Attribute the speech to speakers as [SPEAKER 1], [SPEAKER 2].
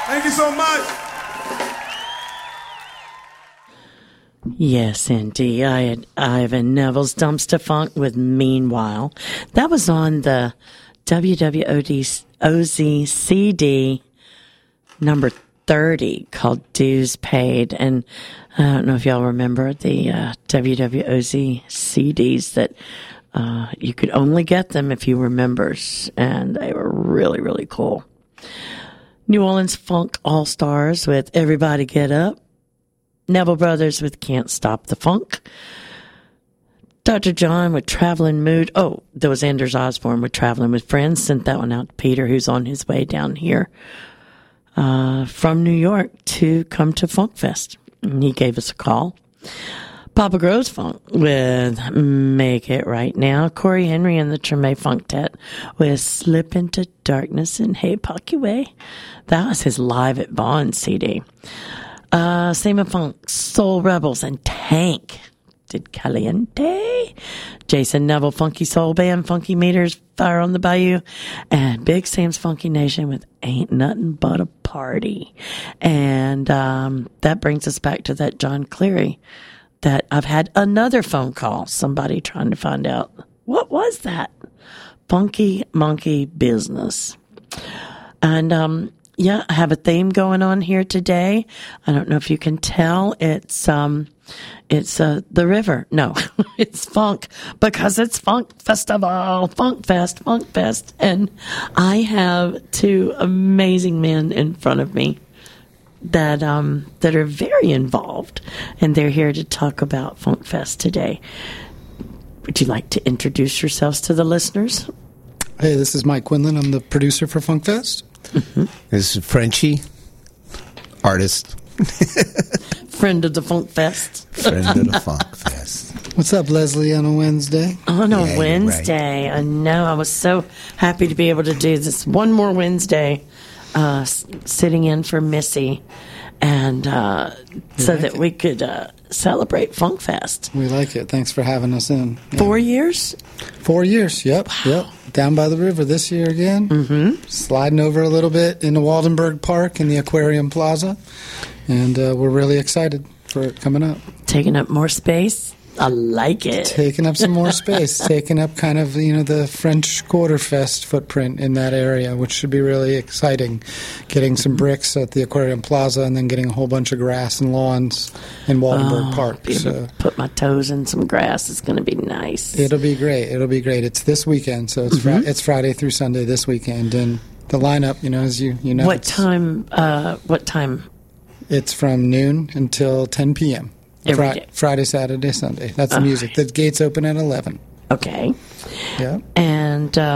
[SPEAKER 1] Thank you so much.
[SPEAKER 2] Yes, indeed. I had Ivan Neville's Dumpster Funk with Meanwhile. That was on the WWOZ CD number 30 called Dues Paid. And I don't know if y'all remember the WWOZ CDs that you could only get them if you were members. And they were really, really cool. New Orleans Funk All-Stars with Everybody Get Up. Neville Brothers with Can't Stop the Funk. Dr. John with Traveling Mood. Oh, there was Anders Osborne with Traveling with Friends. Sent that one out to Peter, who's on his way down here from New York to come to Funk Fest. And he gave us a call. Papa Grows Funk with Make It Right Now. Corey Henry and the Treme Funktet with Slip Into Darkness and Hey Pockyway. That was his Live at Bond CD. Seema Funk, Soul Rebels, and Tank did Caliente. Jason Neville, Funky Soul Band, Funky Meters, Fire on the Bayou, and Big Sam's Funky Nation with Ain't Nothing But a Party. And that brings us back to that John Cleary that I've had another phone call, somebody trying to find out, what was that? Funky Monkey Business. And yeah, I have a theme going on here today. I don't know if you can tell. It's the river. No, it's funk because it's Funk Festival, Funk Fest. And I have two amazing men in front of me that are very involved, and they're here to talk about Funk Fest today. Would you like to introduce yourselves to the listeners?
[SPEAKER 3] Hey, this is Mike Quinlan. I'm the producer for Funk Fest.
[SPEAKER 4] Mm-hmm. This is Frenchie, artist.
[SPEAKER 2] Friend of the Funk Fest.
[SPEAKER 4] Friend of the Funk Fest.
[SPEAKER 3] What's up, Leslie, on a Wednesday?
[SPEAKER 2] On a Wednesday. Right. I know. I was so happy to be able to do this one more Wednesday, sitting in for Missy, and so that we could celebrate Funk Fest.
[SPEAKER 3] We like it. Thanks for having us in.
[SPEAKER 2] Yeah. 4 years?
[SPEAKER 3] 4 years, yep. Wow. Yep. Down by the river this year again. Mm-hmm. Sliding over a little bit into Waldenberg Park in the Aquarium Plaza. And we're really excited for it coming up.
[SPEAKER 2] Taking up more space. I like it.
[SPEAKER 3] Taking up some more space. Taking up kind of, the French Quarter Fest footprint in that area, which should be really exciting. Getting some bricks at the Aquarium Plaza and then getting a whole bunch of grass and lawns in Waldenberg Park.
[SPEAKER 2] So put my toes in some grass. It's going to be nice.
[SPEAKER 3] It'll be great. It'll be great. It's this weekend, so it's it's Friday through Sunday this weekend. And the lineup, as you know.
[SPEAKER 2] What time?
[SPEAKER 3] It's from noon until 10 p.m. Friday, Saturday, Sunday. That's the music. The gates open at 11.
[SPEAKER 2] Okay.
[SPEAKER 3] Yeah.
[SPEAKER 2] And